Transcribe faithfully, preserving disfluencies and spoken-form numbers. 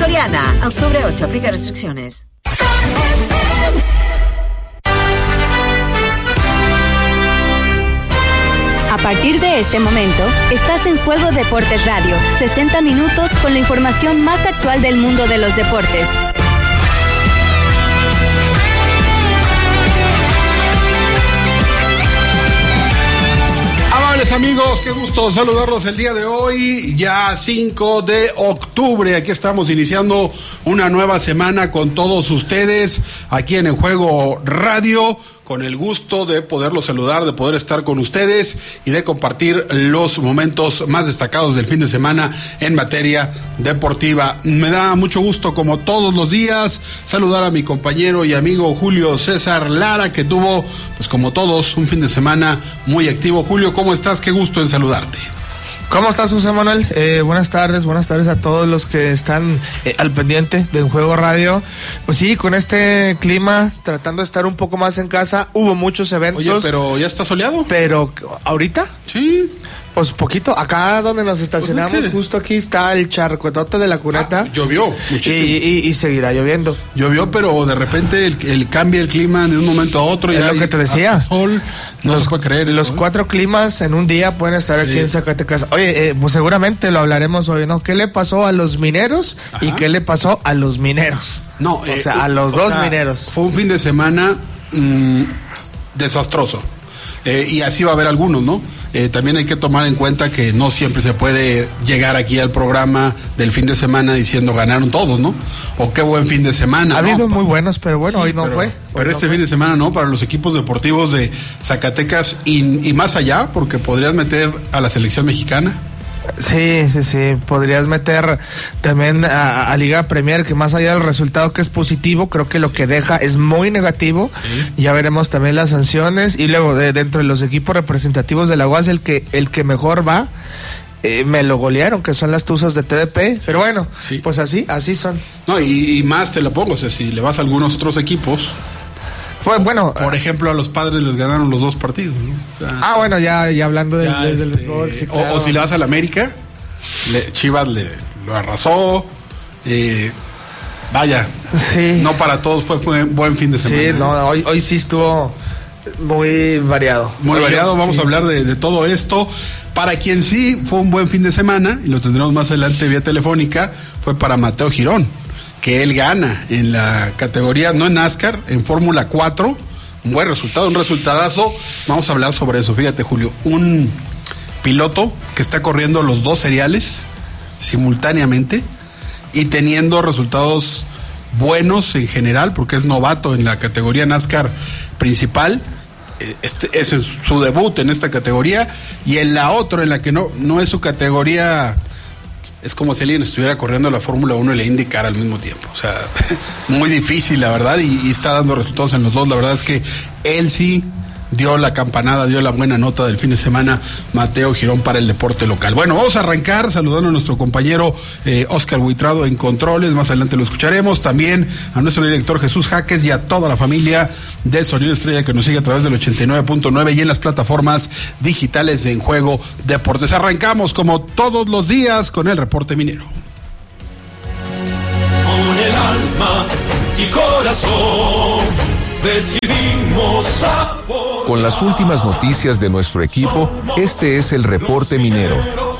Soriana, a octubre ocho, aplica restricciones. A partir de este momento, estás en Juego Deportes Radio, sesenta minutos con la información más actual del mundo de los deportes. Amables amigos, qué gusto saludarlos el día de hoy, ya cinco de octubre. Aquí estamos iniciando una nueva semana con todos ustedes, aquí en el Juego Radio, con el gusto de poderlos saludar, de poder estar con ustedes y de compartir los momentos más destacados del fin de semana en materia deportiva. Me da mucho gusto, como todos los días, saludar a mi compañero y amigo Julio César Lara, que tuvo, pues como todos, un fin de semana muy activo. Julio, ¿cómo estás? Qué gusto en saludarte. ¿Cómo estás, José Manuel? Eh, buenas tardes, buenas tardes a todos los que están eh, al pendiente de Juego Radio. Pues sí, con este clima, tratando de estar un poco más en casa, hubo muchos eventos. Oye, pero ¿ya está soleado? Pero, ¿ahorita? Sí. Pues poquito, acá donde nos estacionamos, pues, justo aquí está el charcuetote de la Cuneta. Ah, llovió muchísimo. Y, y, y seguirá lloviendo. Llovió, pero de repente el, el cambia el clima de un momento a otro. Es ya lo que te decía. Sol, no los, se puede creer Los eso, ¿eh? cuatro climas en un día pueden estar sí. aquí en Zacatecas. Oye, eh, pues seguramente lo hablaremos hoy, ¿no? ¿Qué le pasó a los mineros? Ajá. ¿Y qué le pasó a los mineros? No, o eh, sea, a los dos sea, mineros. Fue un fin de semana mmm, desastroso. Eh, y así va a haber algunos, ¿no? Eh, también hay que tomar en cuenta que no siempre se puede llegar aquí al programa del fin de semana diciendo ganaron todos, ¿no? O qué buen fin de semana. Ha ¿no? habido muy buenos, pero bueno, sí, hoy no pero, fue. Pero hoy este no fin fue. de semana no, para los equipos deportivos de Zacatecas y, y más allá, porque podrías meter a la selección mexicana. Sí, sí, sí, podrías meter también a, a Liga Premier, que más allá del resultado que es positivo, creo que lo que deja es muy negativo. Sí. Ya veremos también las sanciones y luego de, dentro de los equipos representativos de la U A S el que el que mejor va, eh, me lo golearon, que son las Tuzas de T D P, sí. Pero bueno, sí. Pues así, así son. No, y, y más te lo pongo, o sea, si le vas a algunos otros equipos. Pues bueno, por ejemplo, a los Padres les ganaron los dos partidos, ¿no? O sea, ah, bueno, ya, ya hablando del, ya del, del este, fútbol, sí, o, claro. o si le vas al América, le, Chivas le lo arrasó. Eh, vaya, sí. No para todos fue, fue un buen fin de semana. Sí, no, hoy, hoy sí estuvo muy variado. Muy hoy variado, yo, vamos sí. a hablar de, de todo esto. Para quien sí fue un buen fin de semana, y lo tendremos más adelante vía telefónica, fue para Mateo Girón, que él gana en la categoría, no en NASCAR, en Fórmula cuatro, un buen resultado, un resultadazo. Vamos a hablar sobre eso. Fíjate, Julio, un piloto que está corriendo los dos seriales simultáneamente y teniendo resultados buenos en general, porque es novato en la categoría NASCAR principal. Este, ese es su debut en esta categoría, y en la otra, en la que no, no es su categoría. Es como si alguien estuviera corriendo la Fórmula uno y la IndyCar al mismo tiempo. O sea, muy difícil, la verdad, y, y está dando resultados en los dos. La verdad es que él sí dio la campanada, dio la buena nota del fin de semana, Mateo Girón, para el deporte local. Bueno, vamos a arrancar saludando a nuestro compañero eh, Oscar Buitrado en controles, más adelante lo escucharemos, también a nuestro director Jesús Jaques y a toda la familia de Sonido Estrella que nos sigue a través del ochenta y nueve punto nueve y en las plataformas digitales de En Juego Deportes. Arrancamos como todos los días con el reporte minero. Con el alma y corazón decidimos apoyar. Con las últimas noticias de nuestro equipo, este es el reporte minero.